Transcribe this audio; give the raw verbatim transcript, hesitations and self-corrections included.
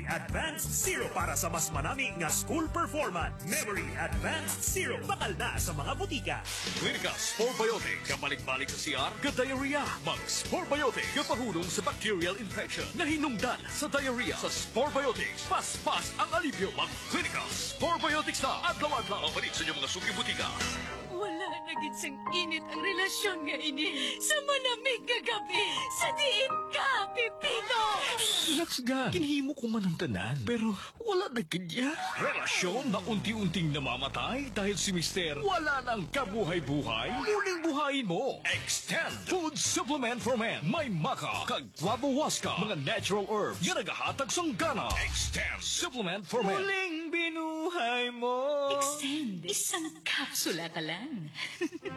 Advanced Zero para sa mas manami nga school performance. Memory Advanced Zero. Bakal na sa mga butika. Clinica Sporbiotic. Kabalik-balik sa C R, ka-diarrhea. Mag Sporbiotic. Kapahulong sa bacterial infection na hinungdan sa diarrhea. Sa Sporbiotics, pas-pas ang alipyo. Mag Clinica Sporbiotics na adlaw-adlaw. Ang balik sa inyong mga suki butika. Wala na gid sang init ang relasyon nga ini. Sa manamig nga gabi, sa diin ka, Pipino! Relax ga. Kinhimo ko man ang tanan. Pero wala na kanya. Relasyon na unti-unting namamatay dahil si Mister wala nang kabuhay-buhay. Muling buhayin mo. Extend Food Supplement for Men. May maka, kag guabawaska, mga natural herbs. Yan nagahatag sang gana. Extend Supplement for Men. Muling binuhay mo. Extend. Isang kapsula ka lang.